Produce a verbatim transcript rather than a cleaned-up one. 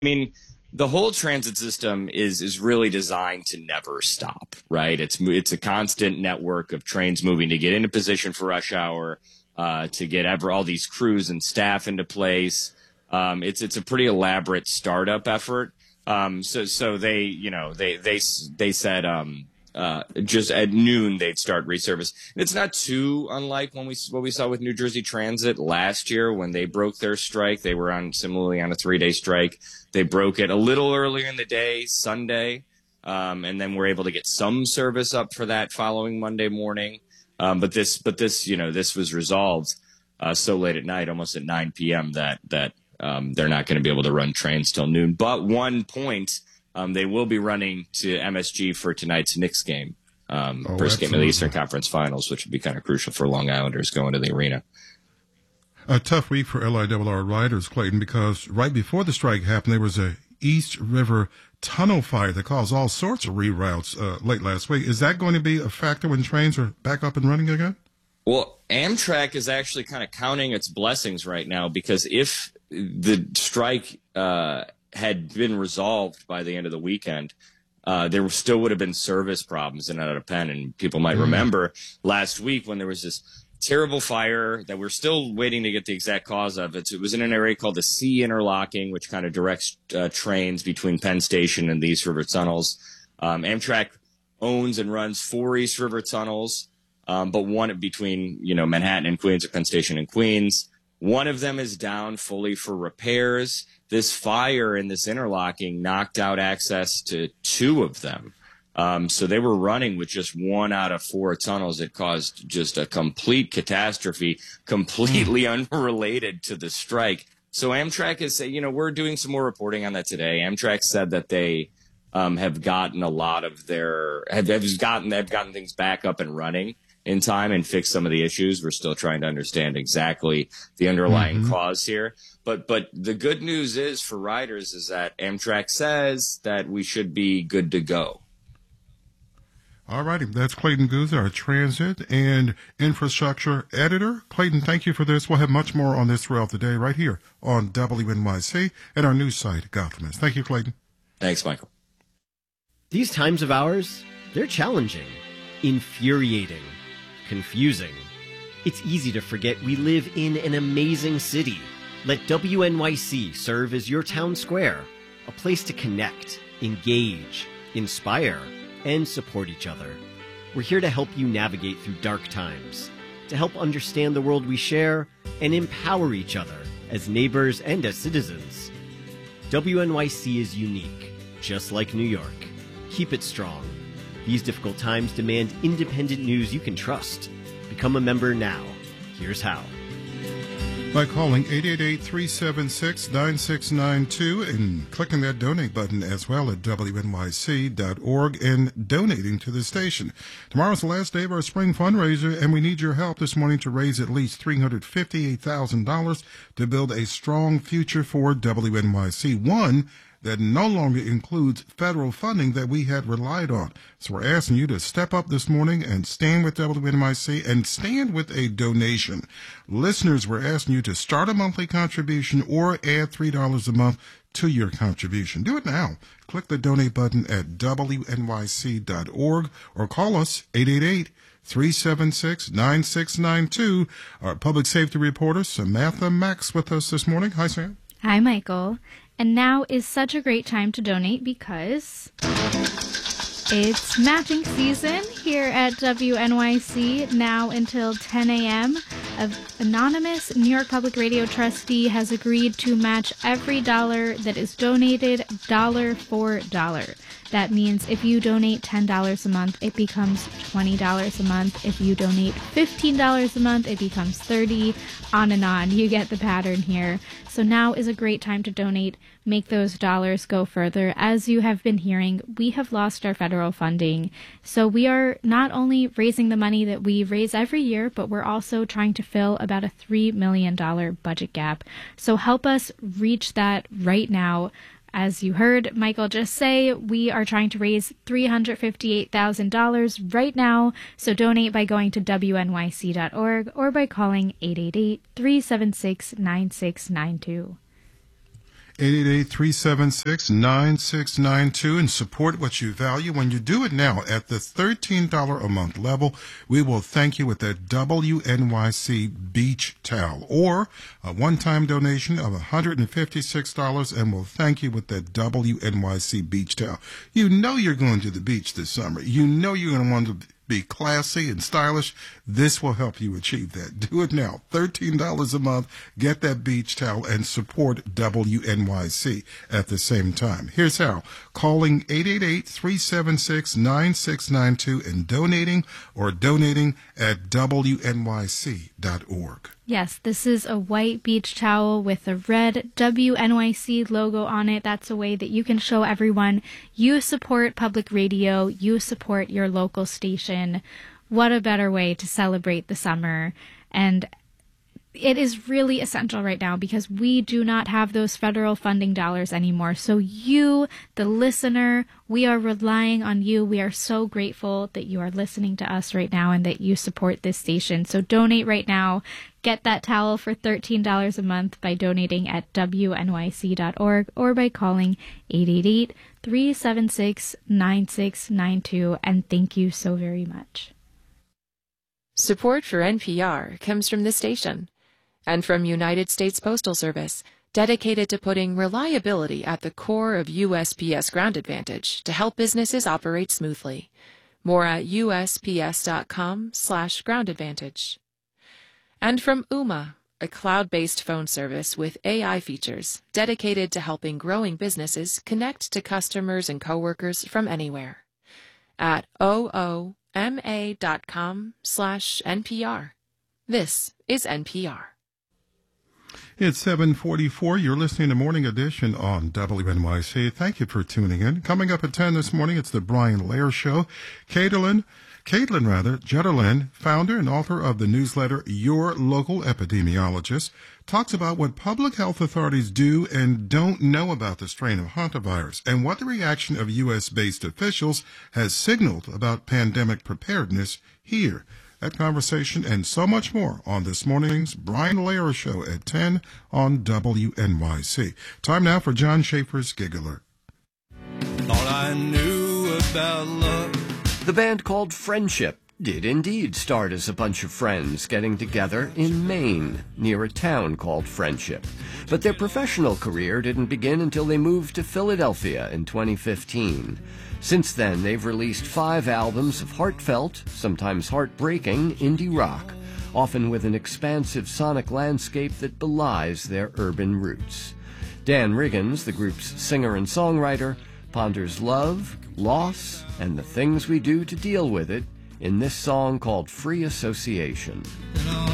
I mean, the whole transit system is is really designed to never stop, right? It's it's a constant network of trains moving to get into position for rush hour, uh, to get ever all these crews and staff into place. Um, it's it's a pretty elaborate startup effort. Um, so so they you know they they they said um, uh, just at noon they'd start reservice. And it's not too unlike when we what we saw with New Jersey Transit last year when they broke their strike. They were on similarly on a three day strike. They broke it a little earlier in the day, Sunday, um, and then were able to get some service up for that following Monday morning. Um, but this, but this, you know, this was resolved uh, so late at night, almost at nine p.m. that that um, they're not going to be able to run trains till noon. But one point, um, they will be running to M S G for tonight's Knicks game, um, oh, first absolutely. game of the Eastern Conference Finals, which would be kind of crucial for Long Islanders going to the arena. A tough week for L I R R riders, Clayton, because right before the strike happened, there was a East River tunnel fire that caused all sorts of reroutes uh, late last week. Is that going to be a factor when trains are back up and running again? Well, Amtrak is actually kind of counting its blessings right now, because if the strike uh, had been resolved by the end of the weekend, uh, there still would have been service problems in and out of Penn. And people might mm. remember last week when there was this terrible fire that we're still waiting to get the exact cause of. It, it was in an area called the C interlocking, which kind of directs uh, trains between Penn Station and the East River tunnels. Um, Amtrak owns and runs four East River tunnels, um, but one between, you know, Manhattan and Queens, or Penn Station and Queens. One of them is down fully for repairs. This fire in this interlocking knocked out access to two of them. Um, so they were running with just one out of four tunnels. It caused just a complete catastrophe, completely unrelated to the strike. So Amtrak is, you know, we're doing some more reporting on that today. Amtrak said that they um, have gotten a lot of their, have, have gotten, they've gotten things back up and running in time and fixed some of the issues. We're still trying to understand exactly the underlying mm-hmm. cause here. But, but the good news is for riders is that Amtrak says that we should be good to go. All righty. That's Clayton Guzzo, our transit and infrastructure editor. Clayton, thank you for this. We'll have much more on this throughout the day right here on W N Y C and our news site, Gothamist. Thank you, Clayton. Thanks, Michael. These times of ours, they're challenging, infuriating, confusing. It's easy to forget we live in an amazing city. Let W N Y C serve as your town square, a place to connect, engage, inspire, and support each other. We're here to help you navigate through dark times, to help understand the world we share, and empower each other as neighbors and as citizens. W N Y C is unique, just like New York. Keep it strong. These difficult times demand independent news you can trust. Become a member now. Here's how. By calling eight eight eight, three seven six, nine six nine two and clicking that donate button as well at W N Y C dot org and donating to the station. Tomorrow's the last day of our spring fundraiser, and we need your help this morning to raise at least three hundred fifty-eight thousand dollars to build a strong future for W N Y C. One that no longer includes federal funding that we had relied on. So we're asking you to step up this morning and stand with W N Y C and stand with a donation. Listeners, we're asking you to start a monthly contribution or add three dollars a month to your contribution. Do it now. Click the donate button at W N Y C dot org or call us eight eight eight, three seven six, nine six nine two. Our public safety reporter, Samantha Max, with us this morning. Hi, Sam. Hi, Michael. And now is such a great time to donate because it's matching season here at W N Y C now until ten a.m. An anonymous New York Public Radio trustee has agreed to match every dollar that is donated dollar for dollar. That means if you donate ten dollars a month, it becomes twenty dollars a month. If you donate fifteen dollars a month, it becomes thirty dollars, on and on. You get the pattern here. So now is a great time to donate. Make those dollars go further. As you have been hearing, we have lost our federal funding. So we are not only raising the money that we raise every year, but we're also trying to fill about a three million dollars budget gap. So help us reach that right now. As you heard Michael just say, we are trying to raise three hundred fifty-eight thousand dollars right now, so donate by going to W N Y C dot org or by calling eight eight eight, three seven six, nine six nine two. eight eight eight, three seven six, nine six nine two and support what you value. When you do it now at the thirteen dollars a month level, we will thank you with that W N Y C beach towel, or a one-time donation of one hundred fifty-six dollars, and we'll thank you with that W N Y C beach towel. You know you're going to the beach this summer. You know you're going to want to be classy and stylish. This will help you achieve that. Do it now. thirteen dollars a month. Get that beach towel and support W N Y C at the same time. Here's how. Calling eight eight eight, three seven six, nine six nine two and donating or donating at W N Y C dot org. Yes, this is a white beach towel with a red W N Y C logo on it. That's a way that you can show everyone you support public radio, you support your local station. What a better way to celebrate the summer. And it is really essential right now because we do not have those federal funding dollars anymore. So you, the listener, we are relying on you. We are so grateful that you are listening to us right now and that you support this station. So donate right now. Get that towel for thirteen dollars a month by donating at W N Y C dot org or by calling eight eight eight, three seven six, nine six nine two. And thank you so very much. Support for N P R comes from this station and from United States Postal Service, dedicated to putting reliability at the core of U S P S Ground Advantage to help businesses operate smoothly. More at U S P S dot com slash ground advantage. And from Ooma, a cloud-based phone service with A I features dedicated to helping growing businesses connect to customers and coworkers from anywhere. At O O M A dot com slash N P R. This is N P R. It's seven forty-four. You're listening to Morning Edition on W N Y C. Thank you for tuning in. Coming up at ten this morning, it's the Brian Lair Show. Caitlin, Caitlin rather, Jetterlin, founder and author of the newsletter Your Local Epidemiologist, talks about what public health authorities do and don't know about the strain of hantavirus and what the reaction of U S-based officials has signaled about pandemic preparedness here. That conversation and so much more on this morning's Brian Lair Show at ten on W N Y C. Time now for John Schaefer's Gig Alert. Thought I knew about love. The band called Friendship did indeed start as a bunch of friends getting together in Maine, near a town called Friendship. But their professional career didn't begin until they moved to Philadelphia in twenty fifteen. Since then, they've released five albums of heartfelt, sometimes heartbreaking, indie rock, often with an expansive sonic landscape that belies their urban roots. Dan Riggins, the group's singer and songwriter, ponders love, loss, and the things we do to deal with it in this song called Free Association. And